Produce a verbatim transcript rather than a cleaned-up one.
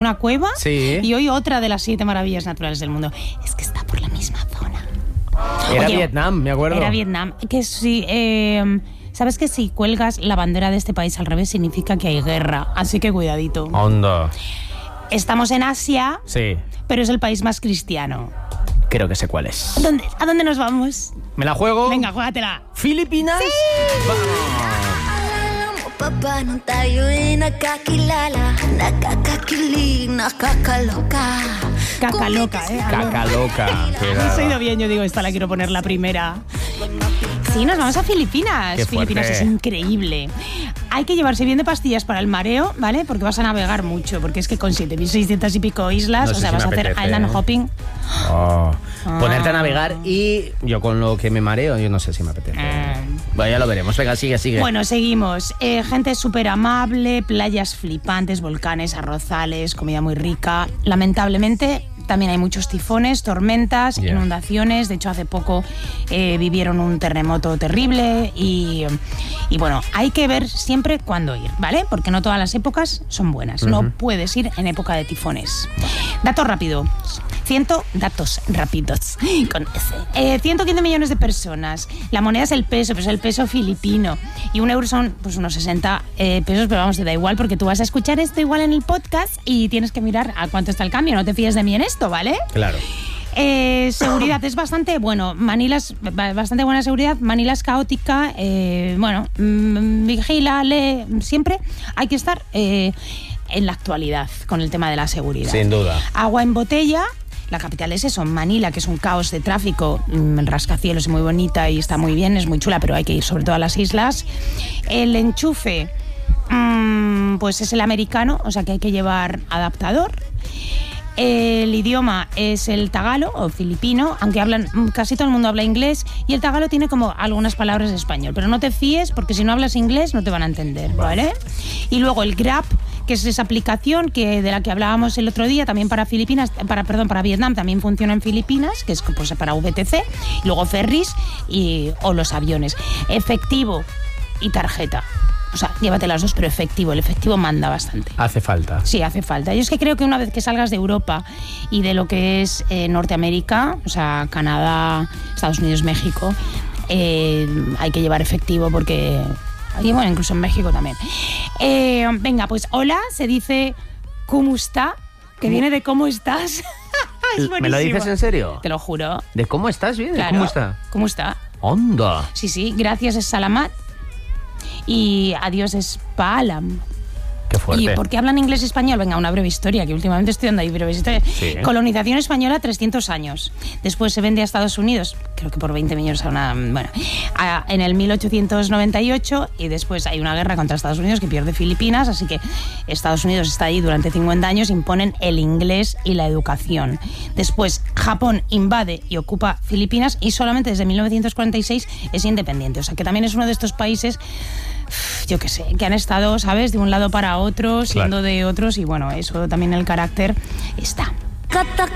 una cueva. Sí. Y hoy otra de las siete maravillas naturales del mundo. Es que está por la misma zona. Era Oye, Vietnam, me acuerdo. Era Vietnam. Que sí, eh, ¿sabes que si cuelgas la bandera de este país al revés significa que hay guerra? Así que cuidadito. Onda. Estamos en Asia, Sí. pero es el país más cristiano. Creo que sé cuál es. ¿Dónde, ¿A dónde nos vamos? ¿Me la juego? Venga, juégatela. ¿Filipinas? ¡Sí! Papa no tayo nakakilala, nakakakili, nakakaloka. Caca loca, ¿eh? Caca loca. Has oído bien, yo digo, esta la quiero poner la primera. Sí, nos vamos a Filipinas. Qué Filipinas fuerte. es increíble. Hay que llevarse bien de pastillas para el mareo, ¿vale? Porque vas a navegar mucho, porque es que con siete mil seiscientas y pico islas, No o sé sea, si vas me a hacer apetece, island ¿eh? hopping. Oh. Ah. Ponerte a navegar y yo con lo que me mareo, yo no sé si me apetece. Ah. Bueno, ya lo veremos. Venga, sigue, sigue. Bueno, seguimos. Eh, gente súper amable, playas flipantes, volcanes, arrozales, comida muy rica. Lamentablemente, también hay muchos tifones, tormentas, Yeah. inundaciones. De hecho, hace poco eh, vivieron un terremoto terrible y, y bueno, hay que ver siempre cuándo ir, ¿vale? Porque no todas las épocas son buenas. Uh-huh. No puedes ir en época de tifones. Dato rápido. Ciento datos rápidos con ese. Eh, ciento quince millones de personas. La moneda es el peso, pero es el peso filipino. Y un euro son pues unos sesenta eh, pesos, pero vamos, te da igual porque tú vas a escuchar esto igual en el podcast y tienes que mirar a cuánto está el cambio. No te fíes de mí en esto, ¿vale? Claro. Eh, seguridad es bastante bueno. Manila es bastante buena seguridad. Manila es caótica. Eh, bueno, mmm, vigila, lee. Siempre hay que estar eh, en la actualidad con el tema de la seguridad. Sin duda. Agua en botella. La capital es eso, Manila, que es un caos de tráfico, mmm, rascacielos, es muy bonita y está muy bien, es muy chula, pero hay que ir sobre todo a las islas. El enchufe, mmm, pues es el americano, o sea que hay que llevar adaptador. El idioma es el tagalo o filipino, aunque hablan casi todo el mundo habla inglés, y el tagalo tiene como algunas palabras de español, pero no te fíes porque si no hablas inglés no te van a entender, ¿vale? Y luego el Grab, que es esa aplicación que de la que hablábamos el otro día, también para Filipinas, para perdón, para Vietnam también funciona en Filipinas, que es pues, para V T C, y luego ferries y o los aviones. Efectivo y tarjeta. O sea, llévate las dos, pero efectivo. El efectivo manda bastante. Hace falta. Sí, hace falta. Yo es que creo que una vez que salgas de Europa y de lo que es eh, Norteamérica, o sea, Canadá, Estados Unidos, México, eh, hay que llevar efectivo porque... Y bueno, incluso en México también. Eh, venga, pues hola, se dice ¿cómo está? Que viene de ¿cómo estás? Es ¿Me lo dices en serio? Te lo juro. ¿De cómo estás? Bien, Claro. ¿cómo está? ¿Cómo está? Onda. Sí, sí, gracias es Salamat y adiós es Paalam. Qué fuerte. ¿Y por qué hablan inglés y español? Venga, una breve historia, que últimamente estoy dando ahí breves historias. Sí. Colonización española, trescientos años. Después se vende a Estados Unidos, creo que por veinte millones a una... Bueno, a, en el mil ochocientos noventa y ocho, y después hay una guerra contra Estados Unidos que pierde Filipinas, así que Estados Unidos está ahí durante cincuenta años, imponen el inglés y la educación. Después Japón invade y ocupa Filipinas y solamente desde mil novecientos cuarenta y seis es independiente. O sea que también es uno de estos países... yo qué sé, que han estado, ¿sabes?, de un lado para otro, siendo Claro. de otros, y bueno, eso también el carácter está. Kata